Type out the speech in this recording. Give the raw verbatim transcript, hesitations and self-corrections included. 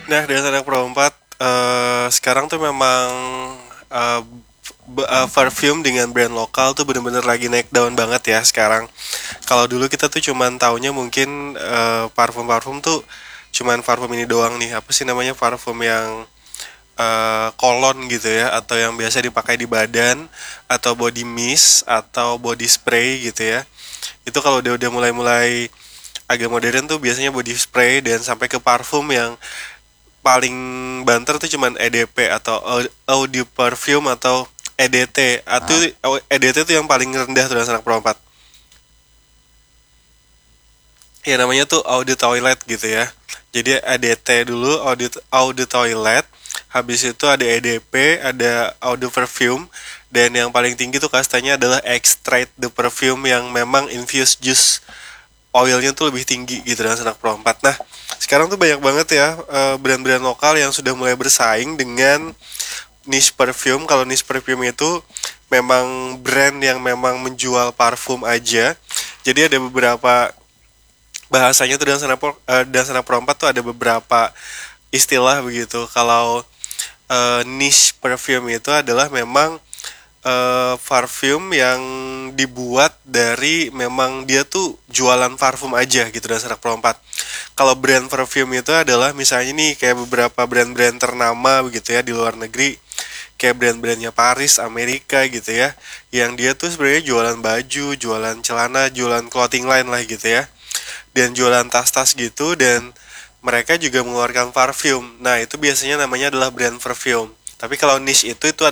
Nah, dengan anak Pro empat, eh, sekarang tuh memang eh, b- eh, parfum dengan brand lokal tuh bener-bener lagi naik daun banget ya sekarang. Kalau dulu kita tuh cuman taunya mungkin eh, parfum-parfum tuh cuman parfum ini doang nih. Apa sih namanya, parfum yang eh, kolon gitu ya, atau yang biasa dipakai di badan, atau body mist atau body spray gitu ya. Itu kalau udah udah mulai-mulai agak modern tuh biasanya body spray, dan sampai ke parfum yang paling banter tuh cuman E D P atau audio perfume atau E D T. Atau Ah, E D T tuh yang paling rendah tuh dari anak Pro empat. Ya namanya tuh audio toilet gitu ya. Jadi E D T dulu, audio audio toilet. Habis itu ada E D P, ada audio perfume, dan yang paling tinggi tuh kastanya adalah extract the perfume yang memang infused juice oilnya tuh lebih tinggi gitu dengan Sanak Pro empat. Nah, sekarang tuh banyak banget ya eh, brand-brand lokal yang sudah mulai bersaing dengan niche perfume. Kalau niche perfume itu memang brand yang memang menjual parfum aja. Jadi ada beberapa bahasanya tuh dan sana Pro- eh, dan sana Pro empat tuh ada beberapa istilah begitu. Kalau eh, niche perfume itu adalah memang eh, parfum yang dibuat dari memang dia tuh jualan parfum aja gitu dan Sanak Pro empat. Kalau brand perfume itu adalah misalnya nih kayak beberapa brand-brand ternama begitu ya di luar negeri, kayak brand-brandnya Paris, Amerika gitu ya, yang dia tuh sebenarnya jualan baju, jualan celana, jualan clothing line lah gitu ya, dan jualan tas-tas gitu, dan mereka juga mengeluarkan parfum. Nah, itu biasanya namanya adalah brand perfume. Tapi kalau niche itu itu